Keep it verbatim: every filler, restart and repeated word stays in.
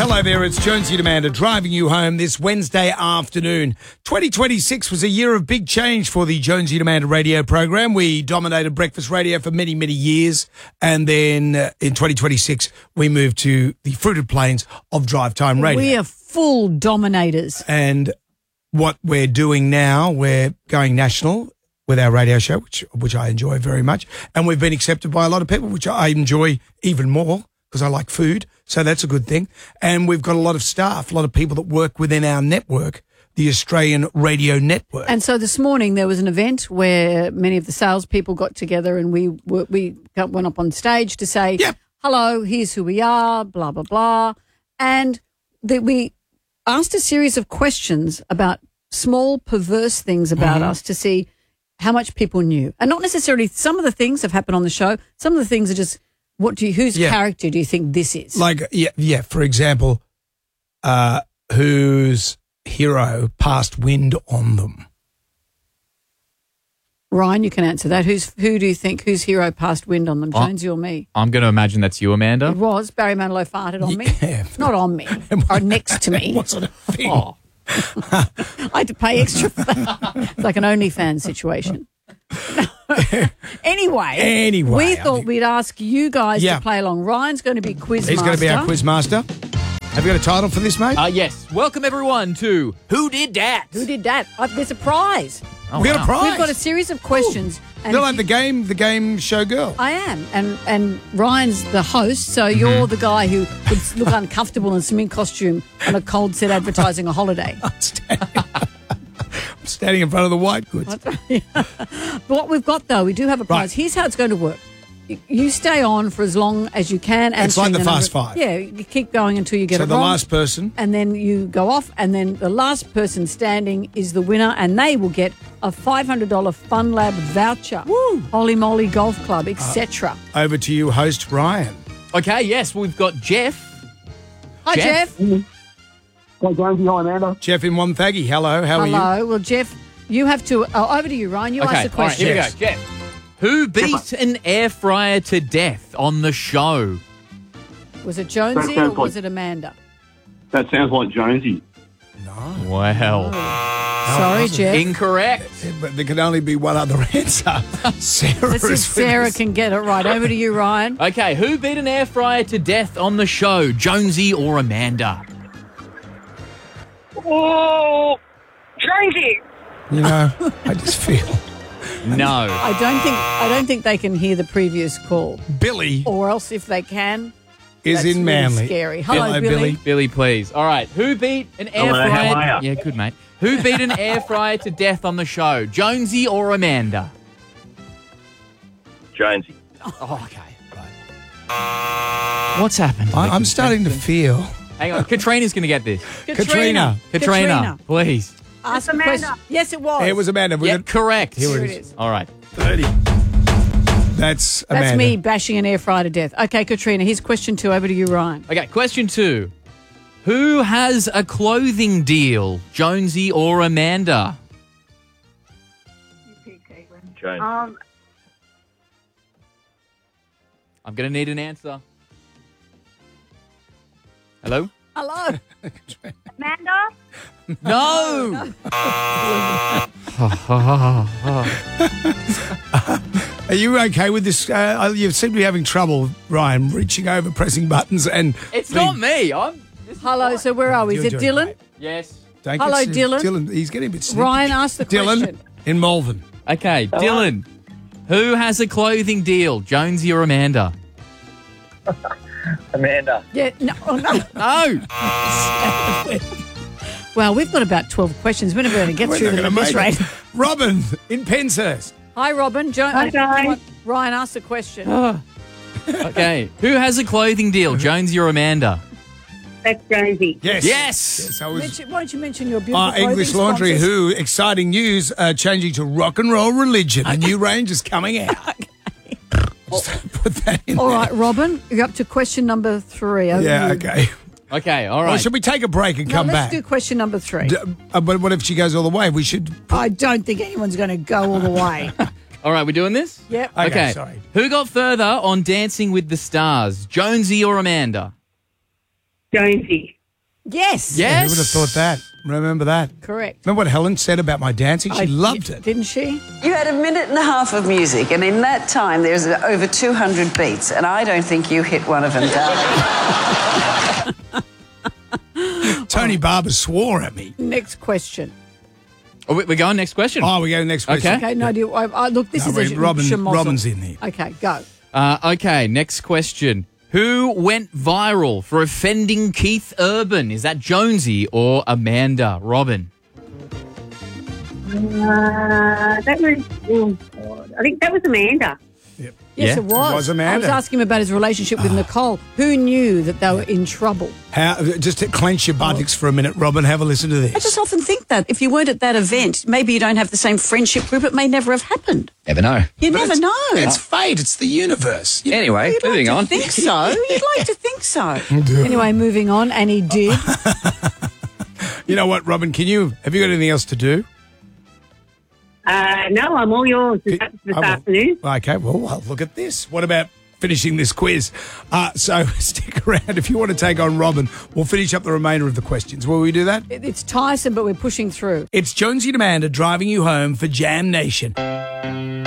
Hello there, it's Jonesy and Amanda driving you home this Wednesday afternoon. twenty twenty-six was a year of big change for the Jonesy and Amanda radio program. We dominated breakfast radio for many, many years. And then uh, in twenty twenty-six, we moved to the fruited plains of drive time radio. We are full dominators. And what we're doing now, we're going national with our radio show, which which I enjoy very much. And we've been accepted by a lot of people, which I enjoy even more because I like food. So that's a good thing. And we've got a lot of staff, a lot of people that work within our network, the Australian Radio Network. And so this morning there was an event where many of the salespeople got together and we were, we went up on stage to say, Yep. hello, here's who we are, blah, blah, blah. And the, we asked a series of questions about small perverse things about Mm-hmm. us to see how much people knew. And not necessarily some of the things have happened on the show. Some of the things are just, what do you, whose Yeah. character do you think this is? Like, yeah, yeah. For example, uh, whose hero passed wind on them? Ryan, you can answer that. Who's Who do you think, whose hero passed wind on them, Oh. Jonesy or me? I'm going to imagine that's you, Amanda. It was. Barry Manilow farted on me. Yeah. Not on me, or next to me. What sort of thing? Oh, I had to pay extra for that. It's like an OnlyFans situation. Anyway, Anyway, we I thought think- we'd ask you guys Yeah. to play along. Ryan's going to be quiz He's master. going to be our quiz master. Have you got a title for this, mate? uh, yes. Welcome, everyone, to Who Did That? Who did that? Uh, there's a prize. Oh, we got wow. a prize. We've got a series of questions. And They're if like you- the game, the game show girl. I am, and and Ryan's the host, so Mm-hmm. you're the guy who would look uncomfortable in a swimming costume on a cold set advertising a holiday. I'm standing, I'm standing in front of the white goods. What we've got, though, we do have a prize. Right. Here's how it's going to work. You- You stay on for as long as you can. It's like answering the number- Fast Five. Yeah, you keep going until you get So it the wrong. last person. And then you go off, and then the last person standing is the winner, and they will get a five hundred dollars Fun Lab voucher. Woo! Holy Moly Golf Club, et cetera. Over to you, host Ryan. Okay, yes, we've got Jeff. Hi, Jeff. Jeff. Hi, Jonesy. Hi, Amanda. Jeff in Wonthaggi. Hello, how are you? Hello. Well, Jeff, you have to. Oh, over to you, Ryan. You Okay, ask the all right, question. here we Yes. go. Jeff. Who beat an air fryer to death on the show? Was it Jonesy That or sounds was like- it Amanda? That sounds like Jonesy. Well, Sorry, Jeff. incorrect. But there can only be one other answer. Sarah Let's see if is with Sarah us. can get it right. Over to you, Ryan. Okay, who beat an air fryer to death on the show? Jonesy or Amanda? Oh, Jonesy. You know, I just feel No. I don't think I don't think they can hear the previous call, Billy or else if they can, is that's in really Manly. scary. Hello, Hello, Billy. Billy. Billy, please. All right, who beat an air Hello, how fryer? are ya? Yeah, good, mate. Who beat an air fryer to death on the show? Jonesy or Amanda? Jonesy. Oh, okay. Right. What's happened? I, I'm starting to feel. Hang on. Katrina's going to get this. Katrina. Katrina, Katrina. please. Ask a Amanda. question. Yes, it was. It was Amanda. We Yeah, got correct. Here Here it it is. is. All right. thirty. That's Amanda. That's me bashing an air fryer to death. Okay, Katrina, here's question two. Over to you, Ryan. Okay, question two. Who has a clothing deal, Jonesy or Amanda? Jonesy. Um, I'm going to need an answer. Hello? Hello. Amanda. No! Are you okay with this? Uh, you seem to be having trouble, Ryan, reaching over, pressing buttons, and It's being- not me. I'm. Hello. So where are we? Is You're it doing Dylan? great. Yes. Don't Hello, get- Dylan. Dylan, he's getting a bit snippy. Ryan, ask the Dylan question. in Malvern. Okay, Dylan. Who has a clothing deal, Jonesy or Amanda? Amanda. Yeah. No. Oh, no. No. Well, we've got about twelve questions. We're never going to get We're through not them going at to this make rate. it. Robin in Penshurst. Hi, Robin. Jo- Hi, guys. Ryan, ask the question. Okay. Who has a clothing deal, Jonesy or Amanda? That's Jonesy. Yes. Yes. Yes, I was. Mention, why don't you mention your beautiful Uh, clothing English Laundry, sponsors? who, exciting news, uh, changing to rock and roll religion. A new range is coming out. Just put that in All there. right, Robin, you're up to question number three. Over Yeah, you. okay. Okay, all Well, right. should we take a break and Now, come let's back? do question number three. D- uh, but what if she goes all the way? We should. I don't think anyone's going to go all the way. All right, we're doing this? Yep. Okay, Okay. sorry. Who got further on Dancing with the Stars, Jonesy or Amanda? Jonesy. Yes. Yes. Who would have thought that? Remember that? Correct. Remember what Helen said about my dancing? She I- loved it. Didn't she? You had a minute and a half of music, and in that time, there's over two hundred beats, and I don't think you hit one of them, darling. Tony Barber swore at me. Next question. Oh, we- we're going next question. Oh, we go next question. Okay. Okay, no, do you, I, I, look, this No, is wait, a Robin- schmozzle. Robin's in there. Okay, go. Uh, okay, next question. Who went viral for offending Keith Urban? Is that Jonesy or Amanda? Robin. Uh, that was, oh, God. I think that was Amanda. Yep. Yes, Yeah. it was. It was Amanda. I was asking him about his relationship with Nicole. Who knew that they were in trouble? How, just to clench your buttocks for a minute, Robin, have a listen to I this. just often think that if you weren't at that event, maybe you don't have the same friendship group, it may never have happened. Never know. You But never it's- know. It's fate. It's the universe. You- Anyway, You'd moving like on. to think so. You'd like to think so. Anyway, moving on, and he did. You know what, Robin? Can you have you got anything else to do? Uh, no, I'm all yours this, this Oh, well, afternoon. Okay, well, well, look at this. What about finishing this quiz? Uh, so stick around if you want to take on Robin. We'll finish up the remainder of the questions. Will we do that? It- It's Tyson, but we're pushing through. It's Jonesy and Amanda driving you home for Jam Nation.